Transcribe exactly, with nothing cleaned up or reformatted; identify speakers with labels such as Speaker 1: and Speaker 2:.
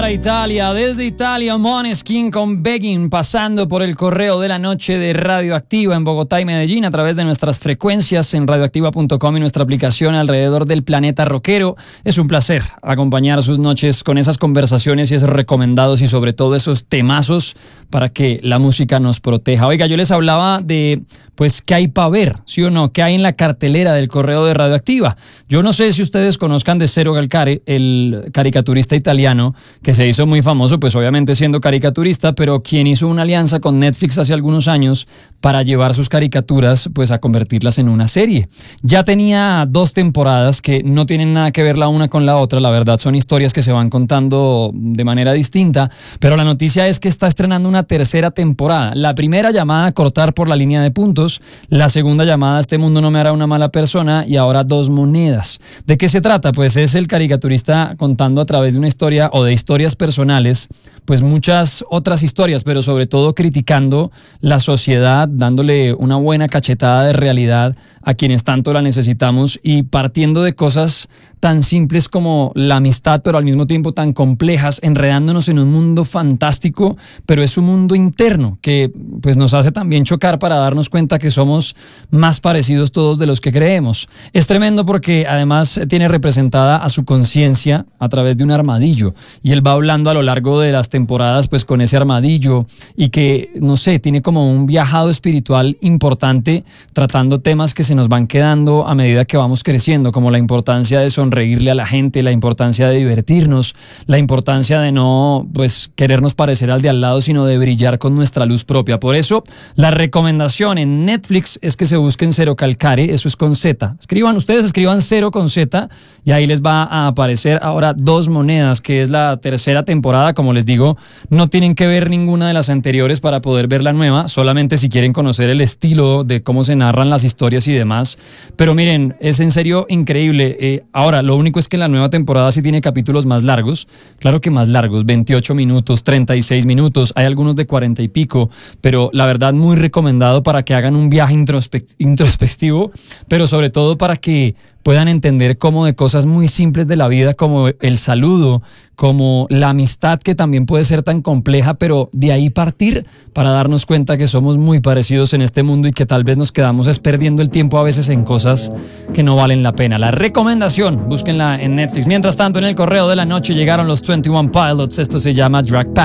Speaker 1: para Italia, desde Italia, Måneskin con Begging, pasando por el correo de la noche de Radioactiva en Bogotá y Medellín a través de nuestras frecuencias en radioactiva punto com y nuestra aplicación alrededor del planeta rockero. Es un placer acompañar sus noches con esas conversaciones y esos recomendados y sobre todo esos temazos para que la música nos proteja. Oiga, yo les hablaba de pues qué hay para ver, ¿sí o no? ¿Qué hay en la cartelera del correo de Radioactiva? Yo no sé si ustedes conozcan de Cero Galcare, el caricaturista italiano que se hizo muy famoso, pues obviamente siendo caricaturista, pero quien hizo una alianza con Netflix hace algunos años para llevar sus caricaturas pues a convertirlas en una serie. Ya tenía dos temporadas que no tienen nada que ver la una con la otra, la verdad son historias que se van contando de manera distinta, pero la noticia es que está estrenando una tercera temporada. La primera llamada Cortar por la línea de puntos, la segunda llamada Este mundo no me hará una mala persona y ahora Dos monedas. ¿De qué se trata? Pues es el caricaturista contando a través de una historia o de historias personales, pues muchas otras historias, pero sobre todo criticando la sociedad, dándole una buena cachetada de realidad a quienes tanto la necesitamos y partiendo de cosas tan simples como la amistad, pero al mismo tiempo tan complejas, enredándonos en un mundo fantástico, pero es un mundo interno que pues nos hace también chocar para darnos cuenta que somos más parecidos todos de los que creemos. Es tremendo porque además tiene representada a su conciencia a través de un armadillo y él va hablando a lo largo de las temporadas pues con ese armadillo y que, no sé, tiene como un viajado espiritual importante tratando temas que se nos van quedando a medida que vamos creciendo, como la importancia de sonreírle a la gente, la importancia de divertirnos, la importancia de no pues querernos parecer al de al lado, sino de brillar con nuestra luz propia. Por eso, la recomendación en Netflix es que se busquen Cero Calcare, eso es con Z. Escriban, ustedes escriban Cero con Z y ahí les va a aparecer ahora Dos monedas, que es la tercera temporada. Como les digo, no tienen que ver ninguna de las anteriores para poder ver la nueva, solamente si quieren conocer el estilo de cómo se narran las historias y demás. Pero miren, es en serio increíble. Eh, ahora, lo único es que la nueva temporada sí tiene capítulos más largos, claro que más largos, veintiocho minutos, treinta y seis minutos, hay algunos de cuarenta y pico, pero la verdad muy recomendado para que hagan un viaje introspect- introspectivo, pero sobre todo para que puedan entender cómo de cosas muy simples de la vida como el saludo, como la amistad que también puede ser tan compleja, pero de ahí partir para darnos cuenta que somos muy parecidos en este mundo y que tal vez nos quedamos es perdiendo el tiempo a veces en cosas que no valen la pena. La recomendación, búsquenla en Netflix. Mientras tanto, en el correo de la noche llegaron los veintiuno Pilots, esto se llama Drag Pack.